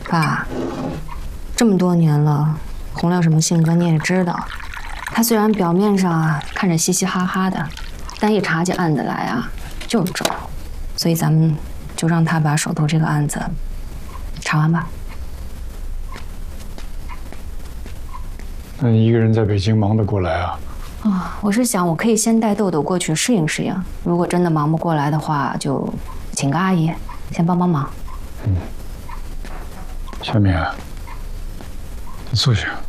爸，这么多年了，洪亮什么性格你也知道。他虽然表面上看着嘻嘻哈哈的，但一查起案子来就是轴。所以咱们就让他把手头这个案子查完吧。 那你一个人在北京忙得过来啊？ 我是想我可以先带豆豆过去适应适应，如果真的忙不过来的话，就请个阿姨先帮帮忙。 小敏，坐下。